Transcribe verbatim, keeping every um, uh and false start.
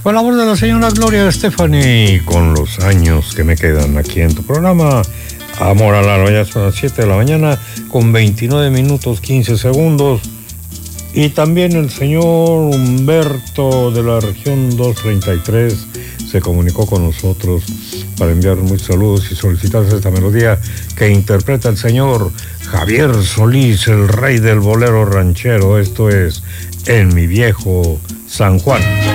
Con la voz de la señora Gloria Estefani, con los años que me quedan aquí en tu programa. Amor al alma, ya son las siete de la mañana, con veintinueve minutos, quince segundos. Y también el señor Humberto de la región doscientos treinta y tres se comunicó con nosotros para enviar muchos saludos y solicitarse esta melodía que interpreta el señor Javier Solís, el rey del bolero ranchero. Esto es En mi viejo San Juan.